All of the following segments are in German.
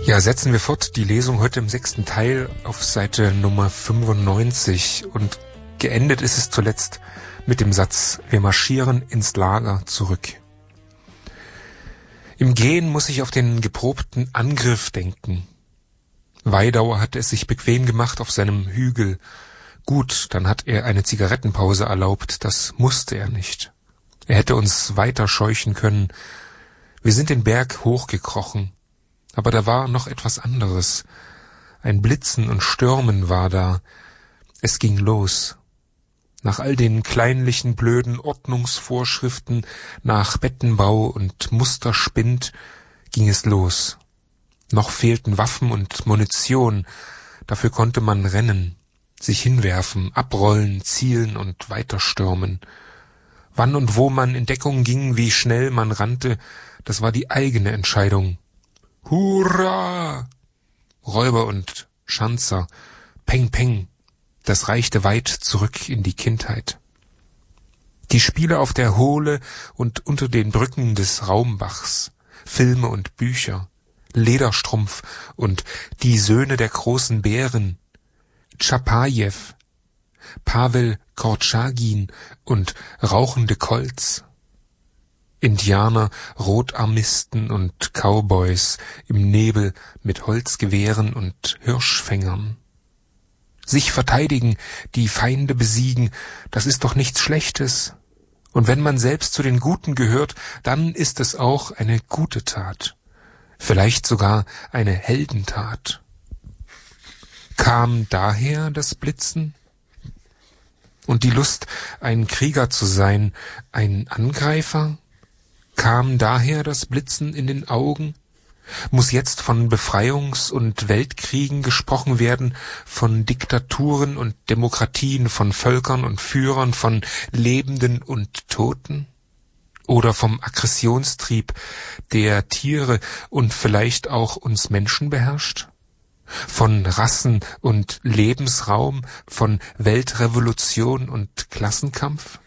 Ja, setzen wir fort die Lesung heute im 6. Teil auf Seite Nummer 95 und geendet ist es zuletzt mit dem Satz: Wir marschieren ins Lager zurück. Im Gehen muss ich auf den geprobten Angriff denken. Weidauer hatte es sich bequem gemacht auf seinem Hügel. Gut, dann hat er eine Zigarettenpause erlaubt, das musste er nicht. Er hätte uns weiter scheuchen können. Wir sind den Berg hochgekrochen. Aber da war noch etwas anderes. Ein Blitzen und Stürmen war da. Es ging los. Nach all den kleinlichen, blöden Ordnungsvorschriften, nach Bettenbau und Musterspind ging es los. Noch fehlten Waffen und Munition. Dafür konnte man rennen, sich hinwerfen, abrollen, zielen und weiterstürmen. Wann und wo man in Deckung ging, wie schnell man rannte, das war die eigene Entscheidung. Hurra! Räuber und Schanzer, Peng Peng, das reichte weit zurück in die Kindheit. Die Spiele auf der Hohle und unter den Brücken des Raumbachs, Filme und Bücher, Lederstrumpf und die Söhne der großen Bären, Tschapajew, Pawel Kortschagin und rauchende Colts, Indianer, Rotarmisten und Cowboys im Nebel mit Holzgewehren und Hirschfängern. Sich verteidigen, die Feinde besiegen, das ist doch nichts Schlechtes. Und wenn man selbst zu den Guten gehört, dann ist es auch eine gute Tat. Vielleicht sogar eine Heldentat. Kam daher das Blitzen? Und die Lust, ein Krieger zu sein, ein Angreifer? Kam daher das Blitzen in den Augen? Muss jetzt von Befreiungs- und Weltkriegen gesprochen werden, von Diktaturen und Demokratien, von Völkern und Führern, von Lebenden und Toten? Oder vom Aggressionstrieb, der Tiere und vielleicht auch uns Menschen beherrscht? Von Rassen und Lebensraum, von Weltrevolution und Klassenkampf?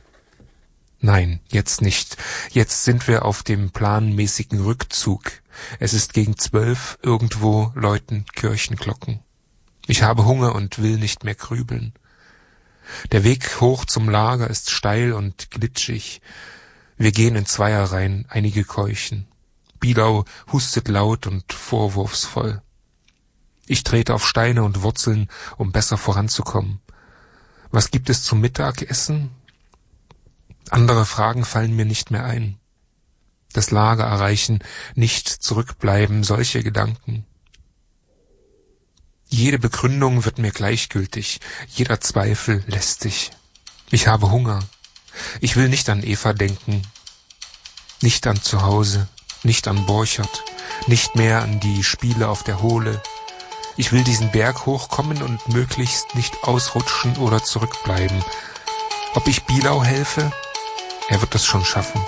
Nein, jetzt nicht. Jetzt sind wir auf dem planmäßigen Rückzug. Es ist gegen 12, irgendwo läuten Kirchenglocken. Ich habe Hunger und will nicht mehr grübeln. Der Weg hoch zum Lager ist steil und glitschig. Wir gehen in Zweierreihen, einige keuchen. Bielau hustet laut und vorwurfsvoll. Ich trete auf Steine und Wurzeln, um besser voranzukommen. Was gibt es zum Mittagessen? Andere Fragen fallen mir nicht mehr ein. Das Lager erreichen, nicht zurückbleiben, solche Gedanken. Jede Begründung wird mir gleichgültig, jeder Zweifel lästig. Ich habe Hunger. Ich will nicht an Eva denken, nicht an zu Hause, nicht an Borchert, nicht mehr an die Spiele auf der Hohle. Ich will diesen Berg hochkommen und möglichst nicht ausrutschen oder zurückbleiben. Ob ich Bielau helfe? Er wird das schon schaffen.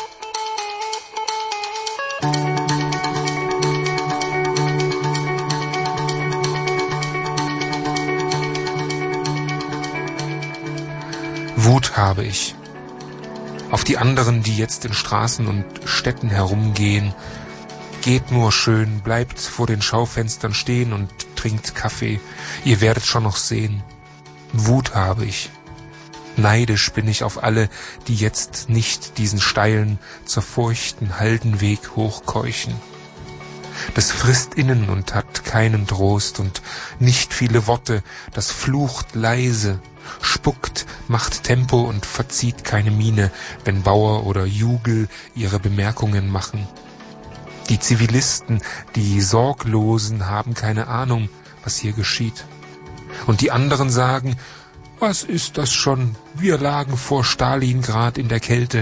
Wut habe ich. Auf die anderen, die jetzt in Straßen und Städten herumgehen. Geht nur schön, bleibt vor den Schaufenstern stehen und trinkt Kaffee. Ihr werdet schon noch sehen. Wut habe ich. Neidisch bin ich auf alle, die jetzt nicht diesen steilen, zerfurchten Haldenweg hochkeuchen. Das frisst innen und hat keinen Trost und nicht viele Worte, das flucht leise, spuckt, macht Tempo und verzieht keine Miene, wenn Bauer oder Jugel ihre Bemerkungen machen. Die Zivilisten, die Sorglosen haben keine Ahnung, was hier geschieht. Und die anderen sagen: Was ist das schon? Wir lagen vor Stalingrad in der Kälte.